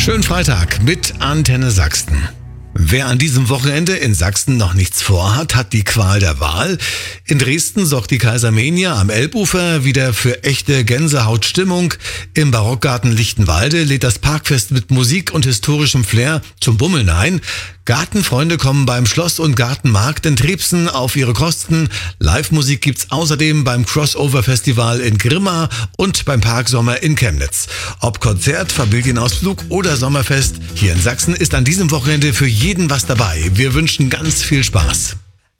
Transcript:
Schönen Freitag mit Antenne Sachsen. Wer an diesem Wochenende in Sachsen noch nichts vorhat, hat die Qual der Wahl. In Dresden sorgt die Kaisermania am Elbufer wieder für echte Gänsehautstimmung. Im Barockgarten Lichtenwalde lädt das Parkfest mit Musik und historischem Flair zum Bummeln ein. Gartenfreunde kommen beim Schloss- und Gartenmarkt in Trebsen auf ihre Kosten. Live-Musik gibt's außerdem beim Crossover-Festival in Grimma und beim Parksommer in Chemnitz. Ob Konzert, Familienausflug oder Sommerfest, hier in Sachsen ist an diesem Wochenende für jeden was dabei. Wir wünschen ganz viel Spaß.